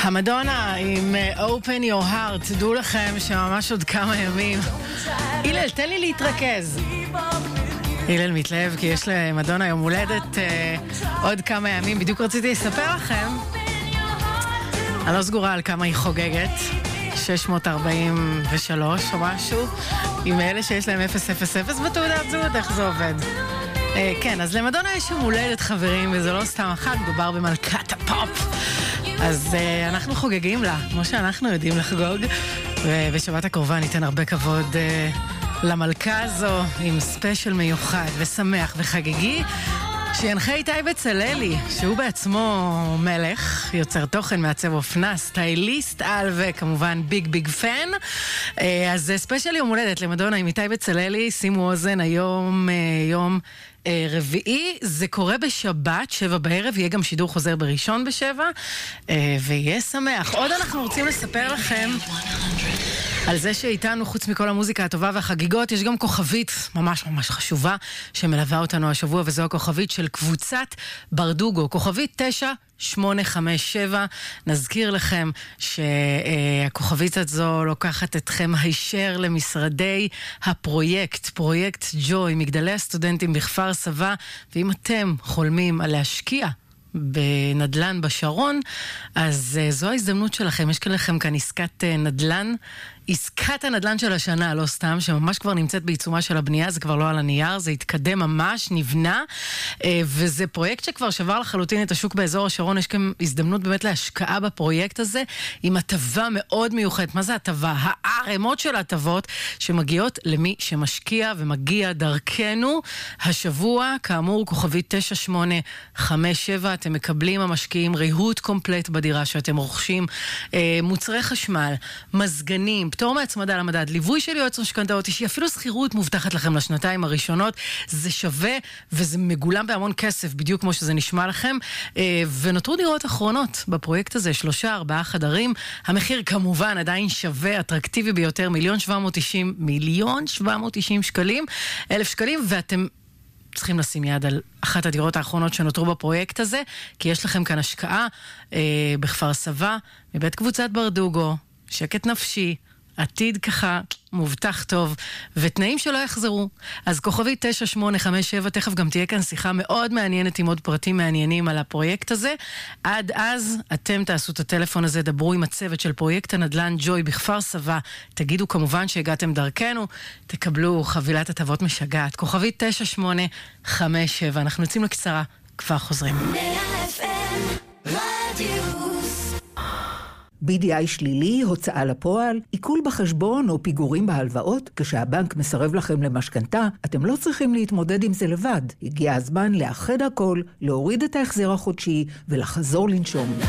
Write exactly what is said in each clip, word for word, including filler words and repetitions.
המדונה עם Open Your Heart. דעו לכם שממש עוד כמה ימים. הלל, תן לי להתרכז. הלל מתלהב כי יש למדונה יום הולדת אה, עוד כמה ימים. בדיוק רציתי לספר לכם, אני לא סגורה על כמה היא חוגגת, שש מאות ארבעים ושלוש או משהו, עם אלה שיש להם אפס אפס אפס בתעודת זהות. איך זה עובד? אה, כן, אז למדונה יש יום הולדת, חברים, וזה לא סתם אחת, מדובר במלכת הפופ. אז uh, אנחנו חוגגים לה, כמו שאנחנו יודעים לחגוג, ובשבת הקרובה ניתן הרבה כבוד uh, למלכה הזו, עם ספיישל מיוחד ושמח וחגיגי, שינחה איתי בצללי, שהוא בעצמו מלך, יוצר תוכן, מעצב אופנה, סטייליסט על וכמובן ביג ביג פן. Uh, אז ספיישל יום הולדת למדונה עם איתי בצללי, שימו אוזן, היום uh, יום... רביעי, זה קורה בשבת, שבע בערב, יהיה גם שידור חוזר בראשון בשבע, ויהיה שמח. עוד אנחנו רוצים לספר לכם על זה שאיתנו, חוץ מכל המוזיקה הטובה והחגיגות, יש גם כוכבית ממש ממש חשובה, שמלווה אותנו השבוע, וזו הכוכבית של קבוצת ברדוגו, כוכבית תשע שמונה חמש שבע. נזכיר לכם שהכוכבית הזו לוקחת אתכם הישר למשרדי הפרויקט, פרויקט ג'וי, מגדלי הסטודנטים בכפר סבא, ואם אתם חולמים על להשקיע בנדלן בשרון, אז זו ההזדמנות שלכם. יש לכם כאן עסקת נדלן, עסקת הנדלן של השנה, לא סתם, שממש כבר נמצאת בעיצומה של הבנייה, זה כבר לא על הנייר, זה התקדם ממש, נבנה, וזה פרויקט שכבר שבר לחלוטין את השוק באזור השרון. יש כאן הזדמנות באמת להשקעה בפרויקט הזה, עם הטבה מאוד מיוחדת. מה זה הטבה? הערמות של הטבות שמגיעות למי שמשקיע ומגיע דרכנו. השבוע, כאמור, כוכבית תשע שמונה חמש שבע, אתם מקבלים המשקיעים ריהוט קומפלט בדירה שאתם רוכשים, מוצרי חשמל, מזגנים, פטור מהצמדה למדד, ליווי של יועץ משכנתאות אישי, אפילו שכירות מובטחת לכם לשנתיים הראשונות. זה שווה וזה מגולם בהמון כסף, בדיוק כמו שזה נשמע לכם. ונותרו דירות אחרונות בפרויקט הזה, שלושה, ארבעה חדרים. המחיר כמובן עדיין שווה, אטרקטיבי ביותר, מיליון שבע מאות תשעים, מיליון שבע מאות תשעים שקלים, אלף שקלים, ואתם צריכים לשים יד על אחת הדירות האחרונות שנותרו בפרויקט הזה, כי יש לכם כאן השקעה אה, בכפר סבא, מבית קבוצת ברדוגו, שקט נפשי, עתיד ככה מובטח טוב, ותנאים שלא יחזרו. אז כוכבי תשע שמונה חמש שבע, תכף גם תהיה כאן שיחה מאוד מעניינת עם עוד פרטים מעניינים על הפרויקט הזה. עד אז אתם תעשו את הטלפון הזה, דברו עם הצוות של פרויקט הנדל"ן ג'וי בכפר סבא, תגידו כמובן שהגעתם דרכנו, תקבלו חבילת הטבות משגעת. כוכבי תשע שמונה חמש שבע, אנחנו יוצאים לקצרה, כבר חוזרים. בי די איי שלילי, הוצאה לפועל, עיכול בחשבון או פיגורים בהלוואות, כשהבנק מסרב לכם למשכנתה, אתם לא צריכים להתמודד עם זה לבד. הגיע הזמן לאחד הכל, להוריד את ההחזר החודשי ולחזור לנשום.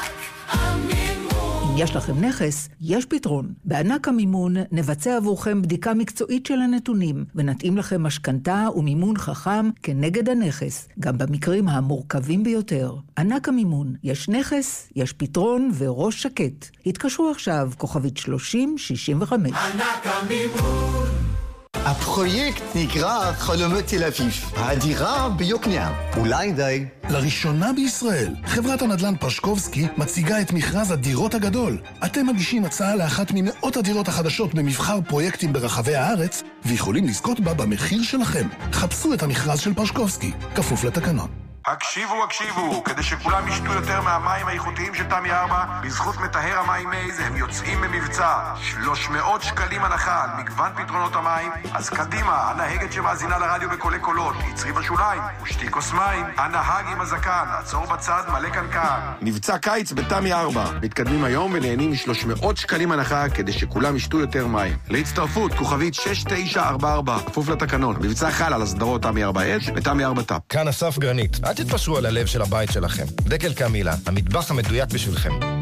אם יש לכם נכס, יש פתרון. בענק המימון נבצע עבורכם בדיקה מקצועית של הנתונים, ונתאים לכם משכנתה ומימון חכם כנגד הנכס, גם במקרים המורכבים ביותר. ענק המימון, יש נכס, יש פתרון וראש שקט. התקשרו עכשיו, כוכבית שלושים שישים וחמש. ענק המימון. הפרויקט נקרא חלומות תל אביב, הדירה ביוקנעם. אולי די. לראשונה בישראל, חברת הנדל"ן פשקובסקי מציגה את מכרז הדירות הגדול. אתם מגישים הצעה לאחת ממאות הדירות החדשות במבחר פרויקטים ברחבי הארץ, ויכולים לזכות בה במחיר שלכם. חפשו את המכרז של פשקובסקי, כפוף לתקנון. הקשיבו, הקשיבו, כדי שכולם ישתו יותר מהמים האיכותיים של תמי ארבע, בזכות מטהר המים מייז הם יוצאים במבצע. שלוש מאות שקלים הנחה על מגוון פתרונות המים. אז קדימה, הנהגת שמאזינה לרדיו בקולי קולות, יצרי בשוליים, ושתי כוס מים. הנהג עם הזקן, עצור בצד, מלא קנקן. מבצע קיץ בתמי ארבע. מתקדמים היום ונהנים מ-שלוש מאות שקלים הנחה, כדי שכולם ישתו יותר מים. להצטרפות, כוכבית שש תשע ארבע ארבע, כפוף לתקנון. מבצע חל על הסדרות תמי ארבע אש ותמי ארבע טאפ. כאן אסף גרנית. אל תתפשרו על הלב של הבית שלכם. דקל קמילה, המטבח המדויק בשבילכם.